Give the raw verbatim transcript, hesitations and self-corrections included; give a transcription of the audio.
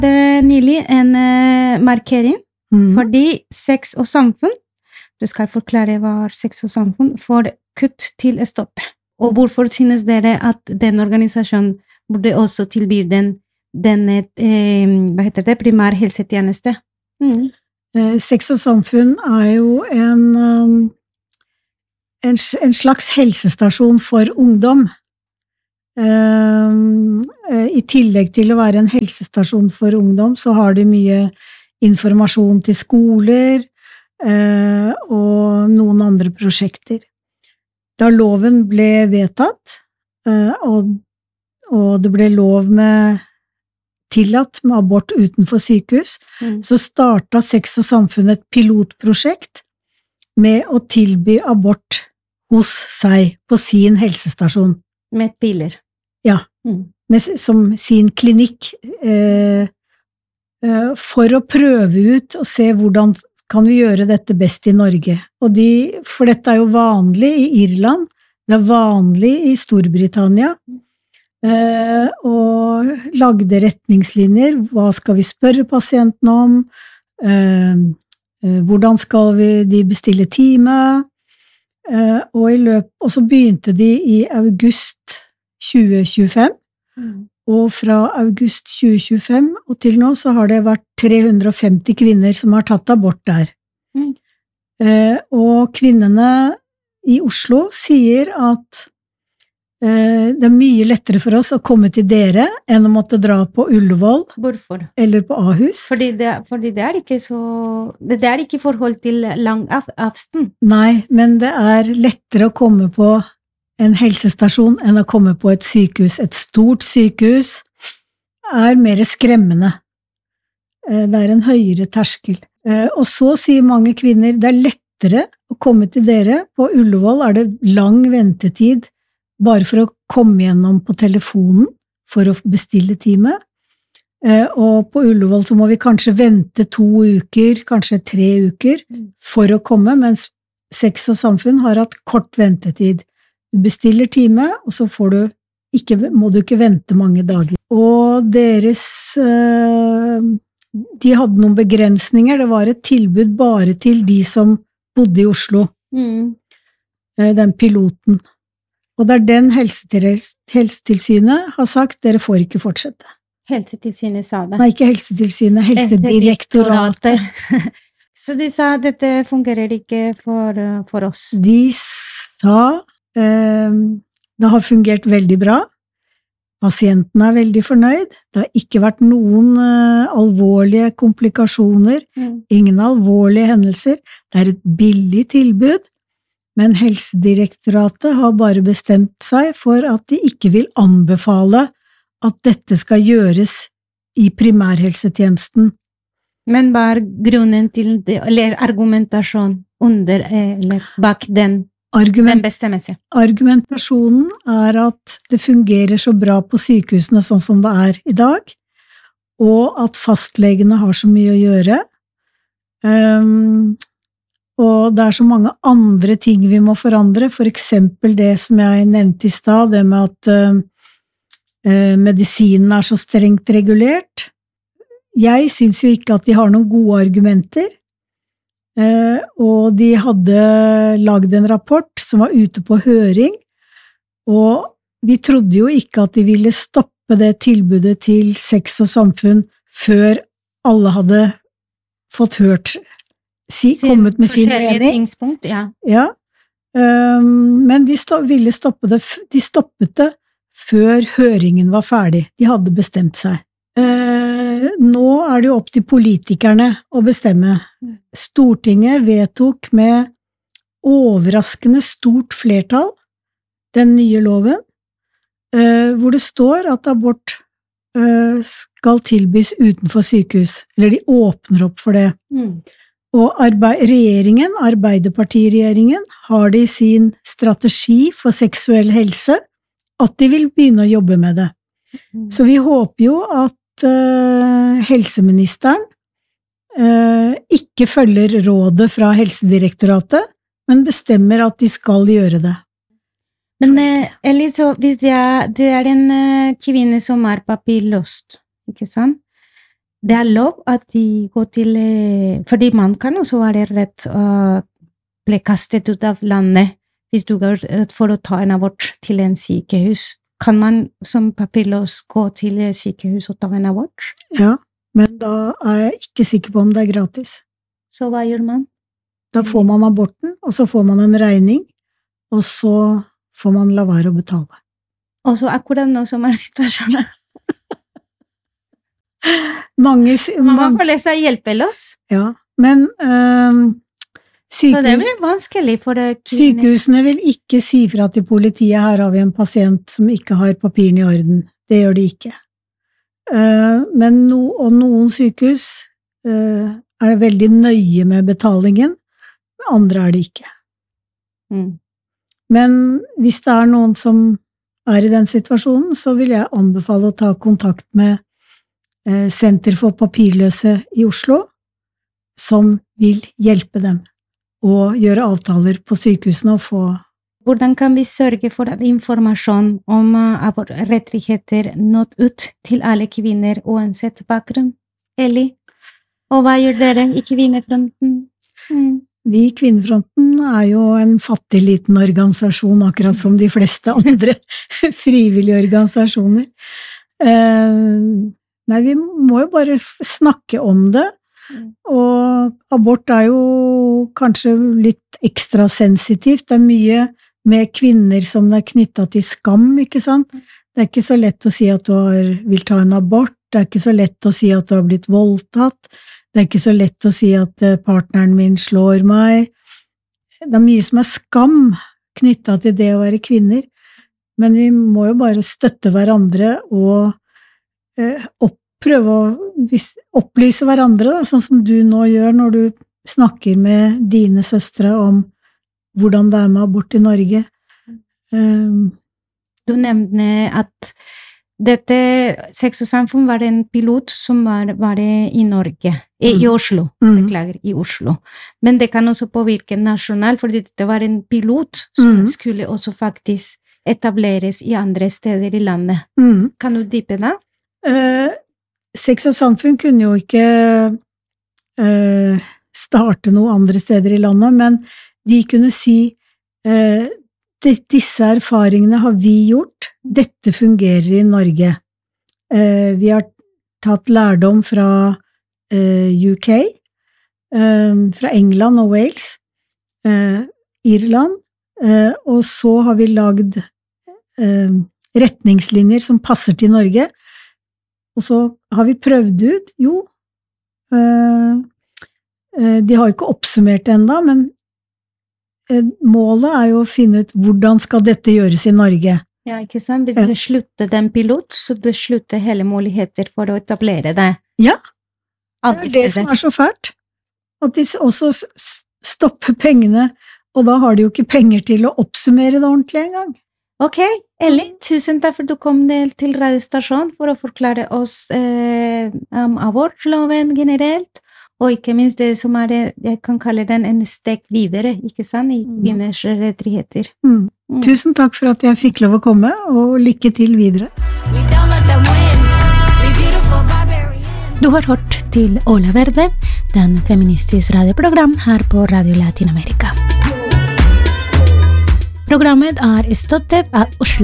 Det er nylig en uh, markering, mm. fordi sex og samfunn, du skal forklare hva er sex og samfunn, får kutt til å stoppe. Og hvorfor synes dere at den organisasjonen burde også tilby den, den eh, hva heter det, primær helsetjeneste? Mm. Eh, sex og samfunn er jo en, um, en, en slags helsestasjon for ungdom. Eh, I tillegg til å være en helsestasjon for ungdom, så har de mye informasjon til skoler eh, og noen andre prosjekter. Da loven ble vedtatt, og, og det ble lov med tillatt med abort utenfor sykehus, mm. så startet Sex og Samfunn et pilotprosjekt med å tilby abort hos seg på sin helsestasjon. Med biler? Ja, mm. med, som sin klinikk, eh, eh, for å prøve ut og se hvordan kan vi gjøre dette best i Norge? Og de, for dette er jo vanlig i Irland, det er vanlig i Storbritannia, eh, og lagde retningslinjer, hva skal vi spørre pasienten om, eh, eh, hvordan skal vi de bestille time, eh, og, i løp, og så begynte de i august tjue tjuefem, mm. og fra august tjue tjuefem og til nå så har det vært tre hundre og femti kvinner som har tatt abort der. Mm. Eh, og kvinnene i Oslo sier at eh, det er mye lettere for oss å komme til dere enn å måtte dra på Ullevål. Hvorfor? Eller på Ahus. Fordi det, fordi det er ikke så... Det er ikke i forhold til lang av, avstand. Nei, men det er lettere å komme på en helsestasjon enn å komme på et sykehus. Et stort sykehus er mer skremmende. Det er en høyere terskel. Og så sier mange kvinner, det er lettere å komme til dere. På Ullevål er det lang ventetid bare for å komme gjennom på telefonen for å bestille time. Og på Ullevål så må vi kanskje vente to uker, kanskje tre uker for å komme, mens Sex og Samfunn har hatt kort ventetid. Du bestiller time, og så får du ikke, må du ikke vente mange dager. Og deres, de hadde noen begrensninger, det var et tilbud bare til de som bodde i Oslo, mm. den piloten. Og det er den Helsetilsynet har sagt, dere får ikke fortsette. Helsetilsynet sa det? Nei, ikke Helsetilsynet, Helsedirektoratet. Så de sa at dette fungerer ikke for, for oss? De sa det har fungert veldig bra. Pasienten er veldig fornøyd. Det har ikke vært noen alvorlige komplikasjoner, mm. ingen alvorlige hendelser. Det er et billig tilbud, men Helsedirektoratet har bare bestemt seg for at de ikke vil anbefale at dette skal gjøres i primærhelsetjenesten. Men hva er grunnen til det, eller argumentasjon under, eller bak den? Argument, den bestemmelse. Argumentasjonen er at det fungerer så bra på sykehusene sånn som det er i dag, og at fastlegene har så mye å gjøre. Um, og det er så mange andre ting vi må forandre, for eksempel det som jeg nevnte i stad, det med at uh, uh, medisinen er så strengt regulert. Jeg synes jo ikke at de har noen gode argumenter, Uh, og de hadde laget en rapport som var ute på høring, og vi trodde jo ikke at de ville stoppe det tilbudet til Sex og Samfunn før alle hadde fått hørt, si, kommet med sin mening. Ja. Ja. Um, men de sto, ville stoppe det, de stoppet det før høringen var ferdig. De hadde bestemt seg. Eh, nå er det jo opp til politikerne å bestemme. Stortinget vedtok med overraskende stort flertall den nye loven, eh, hvor det står at abort eh, skal tilbys utenfor sykehus, eller de åpner opp for det. Mm. Og arbeid, regjeringen, Arbeiderpartiregjeringen, har de sin strategi for seksuell helse, at de vil begynne å jobbe med det. Mm. Så vi håper jo at Uh, helseministeren uh, ikke følger rådet fra Helsedirektoratet, men bestemmer at de skal gjøre det. Men uh, Elise, hvis det er, det er en uh, kvinne som er papirløst, ikke sant? det er lov at de går til, fordi man kan også være rett å bli kastet ut av landet hvis du går for å ta en abort til en sykehus. Kan man som papirløs gå til sykehus og ta en abort? Ja, men da er jeg ikke sikker på om det er gratis. Så hva gjør man? Da får man aborten, og så får man en regning, og så får man la være å betale. Og så akkurat nå som er situasjonen. Mange, man må føle seg hjelpeløs. Ja, men øh, sykehus, så det blir vanskelig for kvinner. Sykehusene vil ikke si fra til politiet, her har vi en pasient som ikke har papirene i orden. Det gjør de ikke. Uh, men no, og noen sykehus uh, er veldig nøye med betalingen, andre er det ikke. Mm. Men hvis det er noen som er i den situasjonen, så vil jeg anbefale å ta kontakt med uh, Senter for papirløse i Oslo, som vil hjelpe dem og gjøre avtaler på sykehusene og få. Hvordan kan vi sørge for at informasjon om abortrettigheter nått ut til alle kvinner uansett bakgrunn? Eli, og hva gjør dere i Kvinnefronten? Mm. Vi i Kvinnefronten er jo en fattig liten organisasjon, akkurat som de fleste andre frivillige organisasjoner. Eh, nei, vi må jo bare snakke om det, og abort er jo kanskje litt ekstra sensitivt. Det er mye med kvinner som det er knyttet til skam, ikke sant? Det er ikke så lett å si at du har, vil ta en abort, det er ikke så lett å si at du har blitt voldtatt, det er ikke så lett å si at partneren min slår meg. Det er mye som er skam knyttet til det å være kvinner, men vi må jo bare støtte hverandre og eh, opp, prøve å opplyse hverandre, da, sånn som du nå gjør når du snakker med dine søstre om hvordan det er med abort i Norge. Um, du nevnte at dette Sex og Samfunn var en pilot som var, var i Norge, i, i Oslo, mm. beklager, i Oslo. Men det kan også påvirke nasjonalt, fordi dette var en pilot som mm. skulle også faktisk etableres i andre steder i landet. Mm. Kan du dype det? Uh, Sex og Samfunn kunne jo ikke uh, starte noe andre steder i landet, men de kunne si uh, disse erfaringene har vi gjort, dette fungerer i Norge. Uh, vi har tatt lærdom fra uh, U K, uh, fra England og Wales, uh, Irland, uh, og så har vi lagd uh, retningslinjer som passer til Norge. Og så har vi prøvd ut, jo, øh, øh, de har ikke oppsummert det enda, men øh, målet er jo å finne ut hvordan skal dette gjøres i Norge. Ja, ikke sant? Hvis du slutter den pilot, så du slutter hele muligheter for å etablere det. Ja, det er det som er så fælt. At de også stopper pengene, og da har de jo ikke penger til å oppsummere det ordentlig en gang. Ok, Eli, tusen takk for at du kom til radiostasjonen for å forklare oss eh, om abortloven generelt, og ikke minst det som er, jeg kan kalle den en steg videre, ikke sant, i kvinners rettigheter. Mm. Mm. Tusen takk for at jeg fikk lov å komme, og lykke til videre. Du har hørt til Ola Verde, den feministiske radioprogram her på Radio Latinamerika. Programmet er støttet av Oslo